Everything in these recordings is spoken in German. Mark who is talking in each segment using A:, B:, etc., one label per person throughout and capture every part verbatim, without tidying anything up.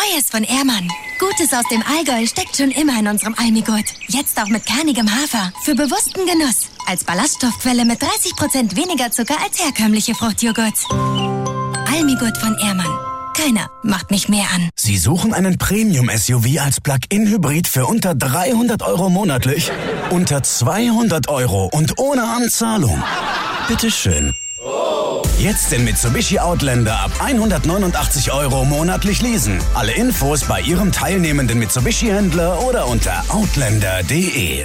A: Neues von Ehrmann. Gutes aus dem Allgäu steckt schon immer in unserem Almigurt. Jetzt auch mit kernigem Hafer. Für bewussten Genuss. Als Ballaststoffquelle mit dreißig Prozent weniger Zucker als herkömmliche Fruchtjoghurts. Almigurt von Ehrmann. Keiner macht mich mehr an.
B: Sie suchen einen Premium-S U V als Plug-in-Hybrid für unter dreihundert Euro monatlich? Unter zweihundert Euro und ohne Anzahlung? Bitteschön. Jetzt den Mitsubishi Outlander ab hundertneunundachtzig Euro monatlich leasen. Alle Infos bei Ihrem teilnehmenden Mitsubishi-Händler oder unter outlander punkt de.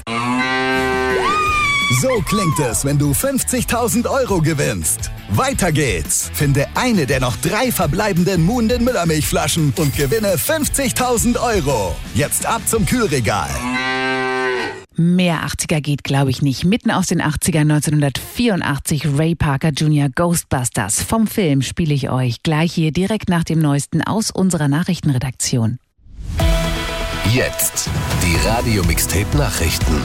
C: So klingt es, wenn du fünfzigtausend Euro gewinnst. Weiter geht's. Finde eine der noch drei verbleibenden Muhnden Müllermilchflaschen und gewinne fünfzigtausend Euro. Jetzt ab zum Kühlregal.
D: Mehr achtziger geht, glaube ich, nicht. Mitten aus den achtzigern, neunzehnhundertvierundachtzig, Ray Parker Junior Ghostbusters. Vom Film spiele ich euch gleich hier direkt nach dem Neuesten aus unserer Nachrichtenredaktion.
E: Jetzt die Radio-Mixtape-Nachrichten.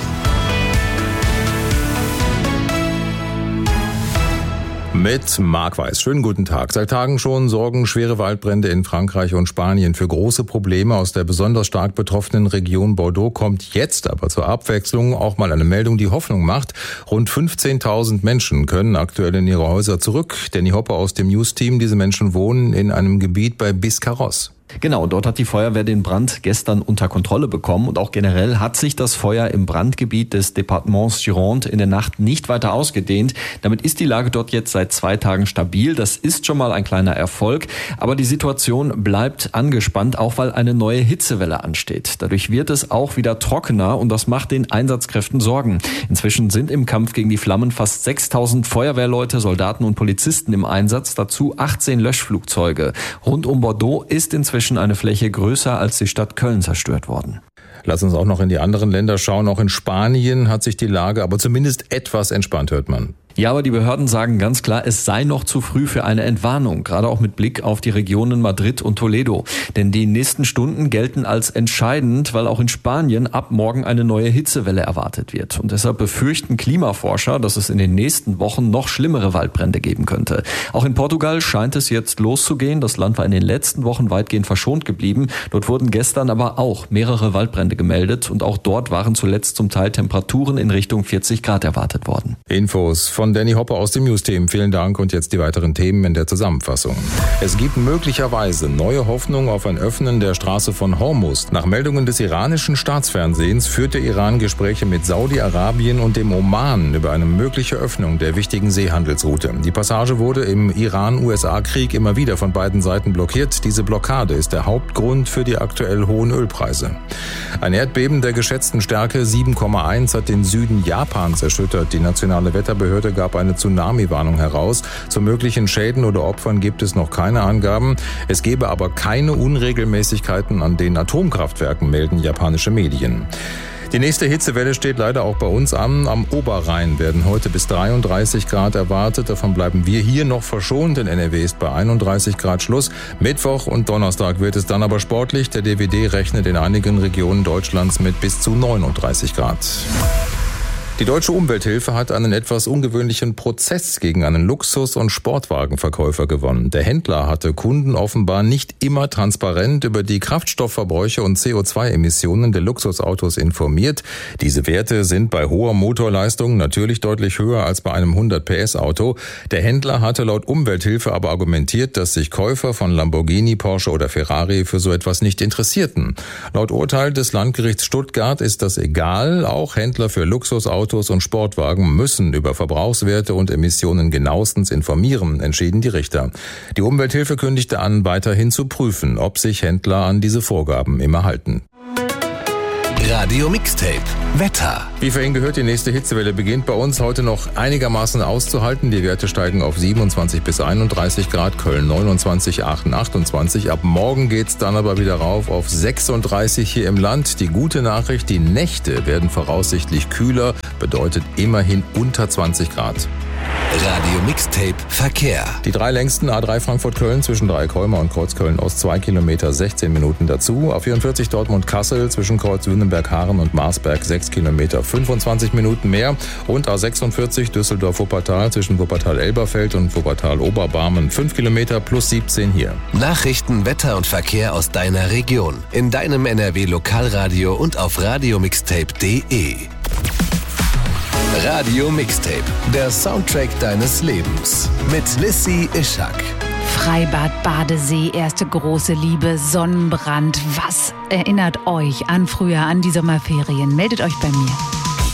F: Mit Marc Weiß. Schönen guten Tag. Seit Tagen schon sorgen schwere Waldbrände in Frankreich und Spanien für große Probleme. Aus der besonders stark betroffenen Region Bordeaux kommt jetzt aber zur Abwechslung auch mal eine Meldung, die Hoffnung macht. Rund fünfzehntausend Menschen können aktuell in ihre Häuser zurück. Danny Hoppe aus dem News-Team. Diese Menschen wohnen in einem Gebiet bei Biscarrosse.
G: Genau, dort hat die Feuerwehr den Brand gestern unter Kontrolle bekommen und auch generell hat sich das Feuer im Brandgebiet des Departements Gironde in der Nacht nicht weiter ausgedehnt. Damit ist die Lage dort jetzt seit zwei Tagen stabil. Das ist schon mal ein kleiner Erfolg, aber die Situation bleibt angespannt, auch weil eine neue Hitzewelle ansteht. Dadurch wird es auch wieder trockener und das macht den Einsatzkräften Sorgen. Inzwischen sind im Kampf gegen die Flammen fast sechstausend Feuerwehrleute, Soldaten und Polizisten im Einsatz, dazu achtzehn Löschflugzeuge. Rund um Bordeaux ist inzwischen eine Fläche größer als die Stadt Köln zerstört worden.
F: Lass uns auch noch in die anderen Länder schauen. Auch in Spanien hat sich die Lage aber zumindest etwas entspannt, hört man.
G: Ja, aber die Behörden sagen ganz klar, es sei noch zu früh für eine Entwarnung, gerade auch mit Blick auf die Regionen Madrid und Toledo. Denn die nächsten Stunden gelten als entscheidend, weil auch in Spanien ab morgen eine neue Hitzewelle erwartet wird. Und deshalb befürchten Klimaforscher, dass es in den nächsten Wochen noch schlimmere Waldbrände geben könnte. Auch in Portugal scheint es jetzt loszugehen. Das Land war in den letzten Wochen weitgehend verschont geblieben. Dort wurden gestern aber auch mehrere Waldbrände gemeldet. Und auch dort waren zuletzt zum Teil Temperaturen in Richtung vierzig Grad erwartet worden.
F: Infos von Danny Hoppe aus dem News-Team. Vielen Dank und jetzt die weiteren Themen in der Zusammenfassung. Es gibt möglicherweise neue Hoffnung auf ein Öffnen der Straße von Hormuz. Nach Meldungen des iranischen Staatsfernsehens führt der Iran Gespräche mit Saudi-Arabien und dem Oman über eine mögliche Öffnung der wichtigen Seehandelsroute. Die Passage wurde im Iran-U S A-Krieg immer wieder von beiden Seiten blockiert. Diese Blockade ist der Hauptgrund für die aktuell hohen Ölpreise. Ein Erdbeben der geschätzten Stärke sieben Komma eins hat den Süden Japans erschüttert. Die nationale Wetterbehörde gab eine Tsunami-Warnung heraus. Zu möglichen Schäden oder Opfern gibt es noch keine Angaben. Es gebe aber keine Unregelmäßigkeiten an den Atomkraftwerken, melden japanische Medien. Die nächste Hitzewelle steht leider auch bei uns an. Am Oberrhein werden heute bis dreiunddreißig Grad erwartet. Davon bleiben wir hier noch verschont. In N R W ist bei einunddreißig Grad Schluss. Mittwoch und Donnerstag wird es dann aber sportlich. Der D W D rechnet in einigen Regionen Deutschlands mit bis zu neununddreißig Grad. Die Deutsche Umwelthilfe hat einen etwas ungewöhnlichen Prozess gegen einen Luxus- und Sportwagenverkäufer gewonnen. Der Händler hatte Kunden offenbar nicht immer transparent über die Kraftstoffverbräuche und C O zwei Emissionen der Luxusautos informiert. Diese Werte sind bei hoher Motorleistung natürlich deutlich höher als bei einem hundert P S Auto. Der Händler hatte laut Umwelthilfe aber argumentiert, dass sich Käufer von Lamborghini, Porsche oder Ferrari für so etwas nicht interessierten. Laut Urteil des Landgerichts Stuttgart ist das egal. Auch Händler für Luxusautos und Sportwagen müssen über Verbrauchswerte und Emissionen genauestens informieren, entschieden die Richter. Die Umwelthilfe kündigte an, weiterhin zu prüfen, ob sich Händler an diese Vorgaben immer halten.
E: Radio Mixtape Wetter.
F: Wie vorhin gehört, die nächste Hitzewelle beginnt bei uns heute noch einigermaßen auszuhalten. Die Werte steigen auf siebenundzwanzig bis einunddreißig Grad, Köln neunundzwanzig, Aachen achtundzwanzig. Ab morgen geht's dann aber wieder rauf auf sechsunddreißig hier im Land. Die gute Nachricht, die Nächte werden voraussichtlich kühler, bedeutet immerhin unter zwanzig Grad.
E: Radio Mixtape Verkehr.
F: Die drei längsten A drei Frankfurt-Köln zwischen Dreieckholmer und Kreuzköln-Ost zwei Kilometer, sechzehn Minuten dazu. A vierundvierzig Dortmund-Kassel zwischen Kreuz Lüneberg-Haaren und Marsberg sechs Kilometer, fünfundzwanzig Minuten mehr. Und A sechsundvierzig Düsseldorf-Wuppertal zwischen Wuppertal-Elberfeld und Wuppertal-Oberbarmen fünf Kilometer plus siebzehn hier.
E: Nachrichten, Wetter und Verkehr aus deiner Region. In deinem N R W-Lokalradio und auf radiomixtape punkt de. Radio Mixtape, der Soundtrack deines Lebens. Mit Lissy Ischak.
D: Freibad, Badesee, erste große Liebe, Sonnenbrand. Was erinnert euch an früher, an die Sommerferien? Meldet euch bei mir.